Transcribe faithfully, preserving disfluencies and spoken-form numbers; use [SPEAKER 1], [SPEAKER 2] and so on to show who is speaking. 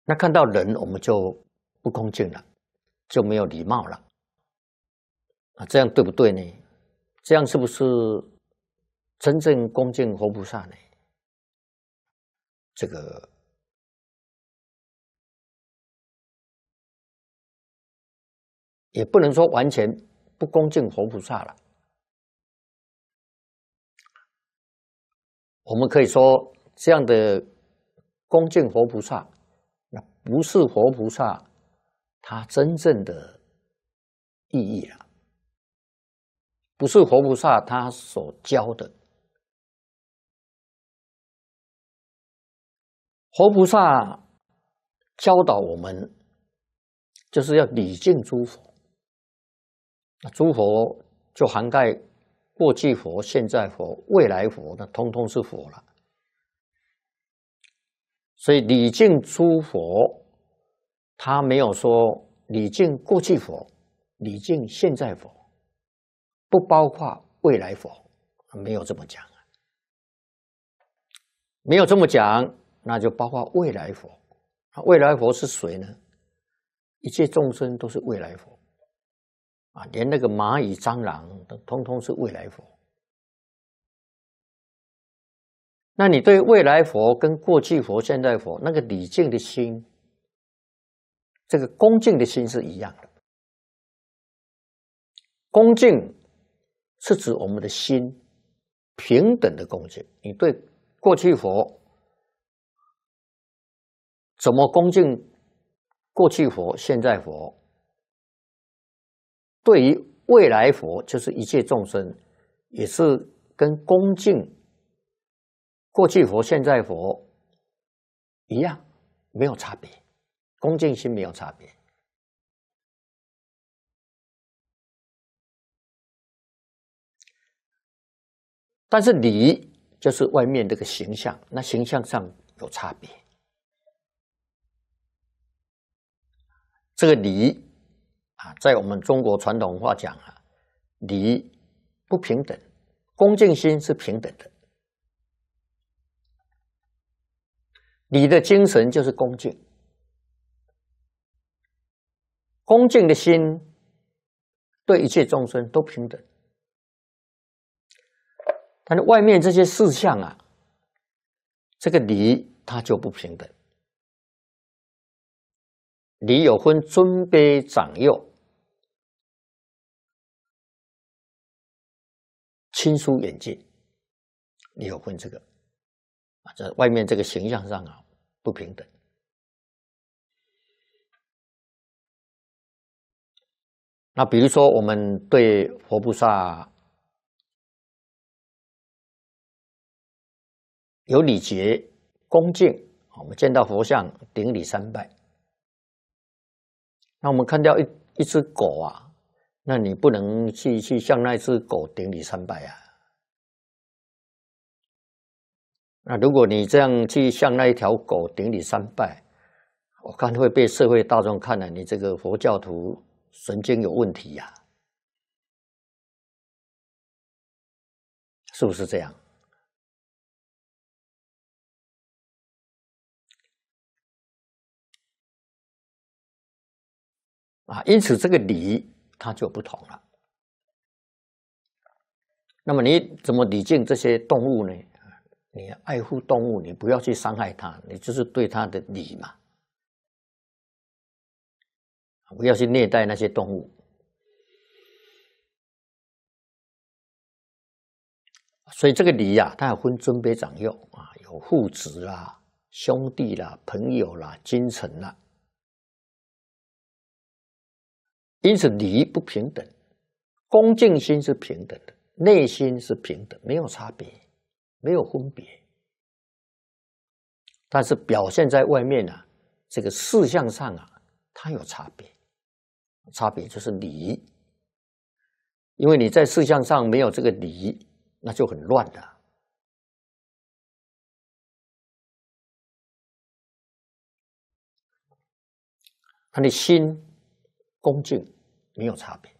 [SPEAKER 1] 那看到人我们就不恭敬了，就没有礼貌了。啊，这样对不对呢？这样是不是真正恭敬活菩萨呢？这个也不能说完全不恭敬活菩萨了。我们可以说这样的恭敬活菩萨，那不是活菩萨他真正的意义了，不是活菩萨他所教的。活菩萨教导我们，就是要礼敬诸佛。那诸佛就涵盖过去佛、现在佛、未来佛，那通通是佛了。所以礼敬诸佛，他没有说礼敬过去佛、礼敬现在佛，不包括未来佛，没有这么讲。没有这么讲，那就包括未来佛。未来佛是谁呢？一切众生都是未来佛啊，连那个蚂蚁、蟑螂都通通是未来佛。那你对未来佛跟过去佛、现在佛那个礼敬的心，这个恭敬的心是一样的。恭敬是指我们的心平等的恭敬。你对过去佛怎么恭敬过去佛、现在佛，对于未来佛，就是一切众生，也是跟恭敬过去佛、现在佛一样，没有差别，恭敬心没有差别。但是礼就是外面这个形象，那形象上有差别。这个礼啊，在我们中国传统文化讲啊，礼不平等，恭敬心是平等的。礼的精神就是恭敬，恭敬的心对一切众生都平等。但是外面这些事项啊，这个礼它就不平等。礼有分尊卑长幼、亲疏远近，礼有分这个啊，在外面这个形象上啊不平等。那比如说我们对佛菩萨有礼节、恭敬，我们见到佛像顶礼三拜。那我们看到一一只狗啊，那你不能去去向那只狗顶礼三拜啊。那如果你这样去向那一条狗顶礼三拜，我看会被社会大众看了，你这个佛教徒神经有问题呀、啊，是不是这样？啊，因此这个礼它就不同了。那么你怎么礼敬这些动物呢？你爱护动物，你不要去伤害它，你就是对它的礼嘛，不要去虐待那些动物。所以这个礼呀、啊，它有分尊卑长幼啊，有父子啦、兄弟啦、朋友啦、君臣啦。因此礼不平等，恭敬心是平等的，内心是平等，没有差别，没有分别。但是表现在外面啊，这个事项上啊，它有差别。差别就是礼，因为你在事项上没有这个礼，那就很乱了。那你心恭敬没有差别。